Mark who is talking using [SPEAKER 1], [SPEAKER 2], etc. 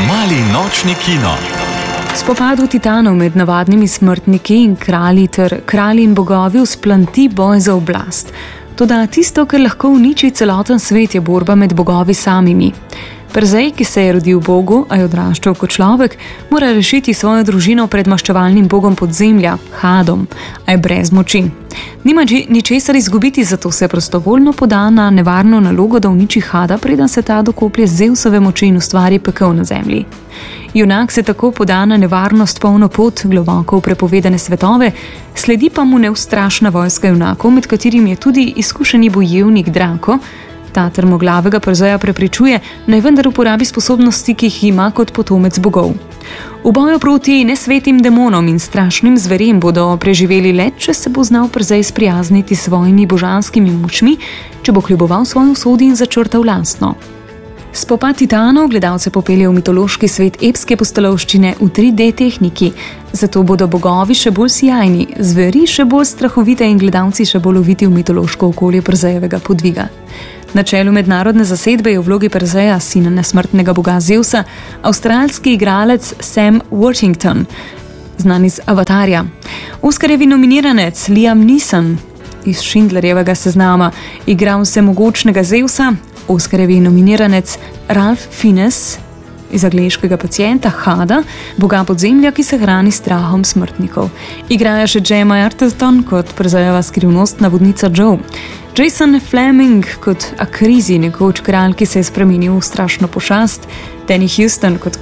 [SPEAKER 1] Mali nočni kino.
[SPEAKER 2] Spopadu titanov med navadnimi smrtniki in kralji ter kralji in bogovi vzplanti boj za oblast. Toda tisto, kar lahko uniči celoten svet, je borba med bogovi samimi. Persej, ki se je rodil bogu, a je odraščal kot človek, mora rešiti svojo družino pred maščevalnim bogom podzemlja, Hadom, a je brez moči. Nima ničesar izgubiti, zato se prostovoljno poda na nevarno nalogo, da uniči Hada, preden se ta dokoplje Zevsove moči in ustvari pekel na zemlji. Junak se tako poda na nevarnost polno pot, globoko v prepovedane svetove, sledi pa mu neustrašna vojska junakov, med katerimi je tudi izkušeni bojevnik Drako. Ta trmoglavega Perseja prepričuje, naj vendar uporabi sposobnosti, ki jih ima kot potomec bogov. V boju proti nesvetim demonom in strašnim zverem bodo preživeli le, če se bo znal Persej sprijazniti s svojimi božanskimi močmi, če bo kljuboval svojo usodi in začrtal lastno. Spopad titanov gledalce popelje v mitološki svet epske pustolovščine v 3D tehniki, zato bodo bogovi še bolj sijajni, zveri še bolj strahovite in gledalci še bolj loviti v mitološko okolje Persejevega podviga. Na čelu mednarodne zasedbe je v vlogi Perseja, sina nesmrtnega boga Zevsa, avstralski igralec Sam Worthington, znan iz Avatarja. Oskarjevi nominiranec Liam Neeson iz Schindlerjevega seznama igra vsemogočnega Zevsa, Oskarjevi nominiranec Ralph Fiennes iz Angleškega pacienta Hada, boga podzemlja, ki se hrani strahom smrtnikov. Igrajo še Gemma Arterton kot Persejeva skrivnostna vodnica Joe, Jason Fleming kot Akrizi, nekoč kralj, ki se je spremenil v strašno pošast, Danny Huston kot